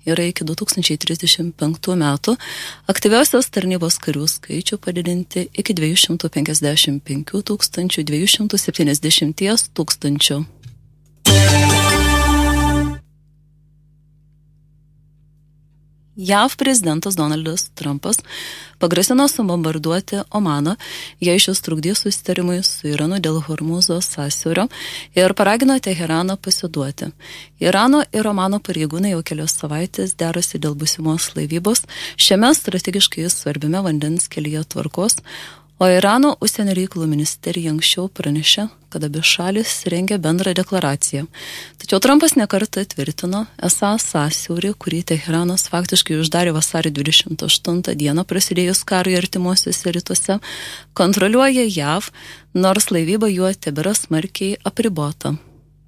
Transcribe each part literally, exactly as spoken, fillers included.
yra iki du tūkstančiai trisdešimt penktų metų aktyviausios tarnybos karių skaičių padidinti iki dviejų šimtų penkiasdešimt penkių tūkstančių dviejų šimtų septyniasdešimt tūkstančių. J A V prezidentas Donaldas Trumpas pagrasino subombarduoti Omaną, jei šis trukdys susitarimui su Iranu dėl Hormūzo sąsiaurio ir paragino Teheraną pasiduoti. Irano ir Omano pareigūnai jau kelios savaitės derasi dėl būsimos laivybos šiame strategiškai svarbiame vandens kelyje tvarkos, o Irano užsienio reikalų ministerija anksčiau pranešė, kad abi šalis rengia bendrą deklaraciją. Tačiau Trumpas nekartą tvirtino, esą sąsiaurį, kurį Teheranas faktiškai uždarė vasario dvidešimt aštuntą dieną prasidėjus karui artimuosiuose rytuose, kontroliuoja J A V, nors laivyba juo tebėra smarkiai apribota.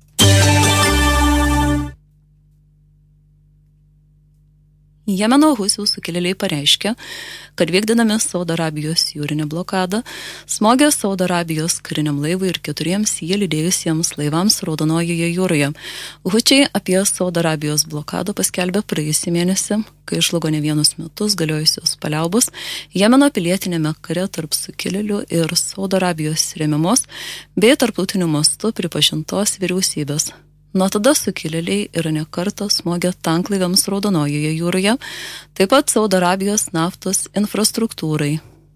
Jemeno husių sukilėliai pareiškė, kad vykdinami Saudo Arabijos jūrinę blokadą smogė Saudo Arabijos kariniam laivui ir keturiems jį lydėjusiems laivams Raudonojoje jūroje. Hučiai apie Saudo Arabijos blokadą paskelbė praėjusį mėnesį, kai išlugo ne vienus metus galiojusios paliaubos Jemeno pilietinėme kare tarp sukilėlių ir Saudo Arabijos remiamos bei tarptautiniu mastu pripažintos vyriausybės. Nuo tada sukilėliai yra ne kartą smogę tanklaiviams Raudonojoje jūroje, taip pat Saudo Arabijos naftos infrastruktūrai.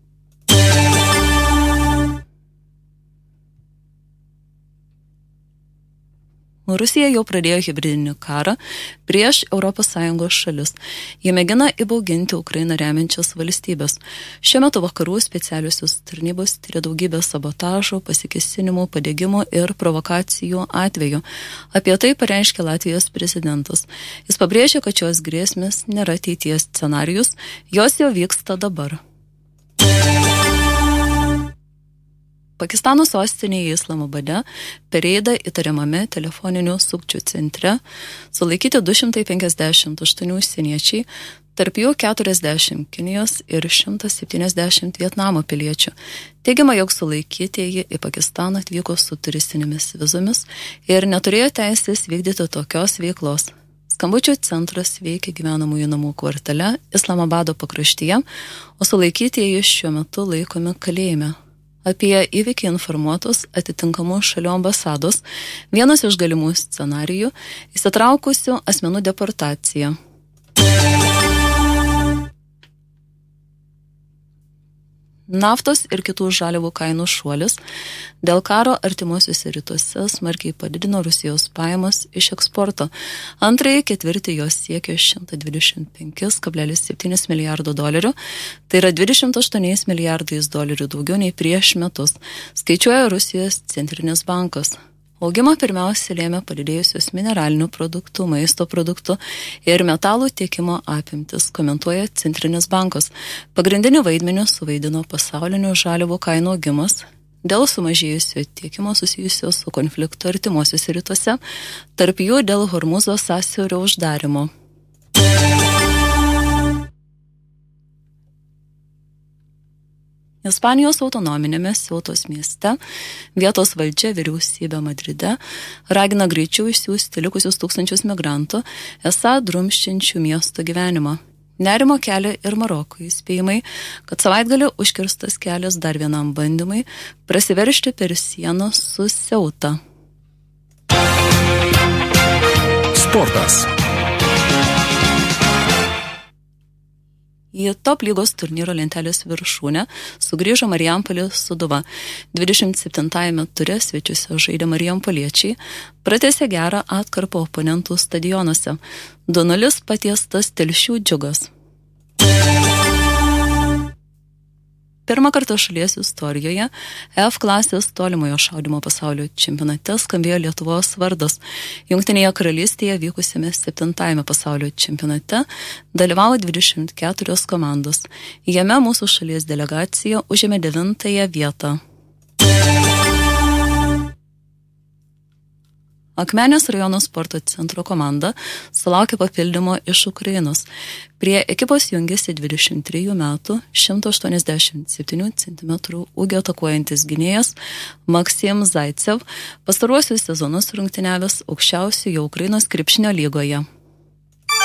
Rusija jau pradėjo hibridinį karą prieš Europos Sąjungos šalis. Jie mėgina įbauginti Ukrainą remiančias valstybės. Šiuo metu vakarų specialiosios tarnybos tyria daugybę sabotažo, pasikėsinimų, padegimų ir provokacijų atvejų. Apie tai pareiškė Latvijos prezidentas. Jis pabrėžė, kad šios grėsmės nėra ateities scenarijus, jos jau vyksta dabar. Pakistano sostinėje Islamabade per reidą įtariamame telefoninių sukčių centre sulaikyti du šimtai penkiasdešimt aštuoni užsieniečiai, tarp jų keturiasdešimt Kinijos ir šimtas septyniasdešimt Vietnamo piliečių. Teigiama, jog sulaikytieji į Pakistaną atvyko su turistinėmis vizomis ir neturėjo teisės vykdyti tokios veiklos. Skambučių centras veikia gyvenamųjų namų kvartale Islamabado pakraštyje, o sulaikytieji šiuo metu laikomi kalėjime. Apie įvykį informuotos atitinkamų šalių ambasados, vienas iš galimų scenarijų – įsitraukusių asmenų deportacija. Naftos ir kitų žaliavų kainų šuolis dėl karo artimuosiuose rytuose smarkiai padidino Rusijos pajamas iš eksporto. Antrąjį ketvirtį jos siekė šimtas dvidešimt penki kablelis septyni milijardo dolerių, tai yra dvidešimt aštuoni milijardais dolerių daugiau nei prieš metus, skaičiuoja Rusijos centrinis bankas. Augimą pirmiausia lėmė padidėjusios mineralinių produktų, maisto produktų ir metalų tiekimo apimtis, komentuoja Centrinis bankas. Pagrindinį vaidmenį suvaidino pasaulinių žaliavų kainų augimas dėl sumažėjusio tiekimo susijusio su konfliktu artimuosiuose rytuose, tarp jų dėl Hormūzo sąsiaurio uždarimo. Ispanijos autonominėme Ceutos mieste vietos valdžia vyriausybė Madride ragina greičiau išsiųsti likusius tūkstančius migrantų, esą drumsčiančių miesto gyvenimą. Nerimo kelia ir Maroko įspėjimai, kad savaitgalį užkirstas kelias dar vienam bandymui prasiveržti per sieną su Ceuta. Sportas. Į top lygos turnyro lentelės viršūnę sugrįžo Marijampolės Sūduva. dvidešimt septintajame ture svečiuose žaidė marijampoliečiai, pratęsė gerą atkarpą oponentų stadionuose. du nulis patiestas Telšių Džiugas. Pirmą kartą šalies istorijoje F klasės tolimojo šaudymo pasaulio čempionate skambėjo Lietuvos vardas. Jungtinėje karalystėje vykusiame septintajame pasaulio čempionate dalyvavo dvidešimt keturios komandos. Jame mūsų šalies delegacija užėmė devintąją vietą. Akmenės rajono sporto centro komanda sulaukė papildymo iš Ukrainos. Prie ekipos jungiasi dvidešimt trejų metų, šimtas aštuoniasdešimt septynių centimetrų ūgio atakuojantis gynėjas Maksim Zaicev, pastaruosius sezonus rungtyniavęs aukščiausioje Ukrainos krepšinio lygoje.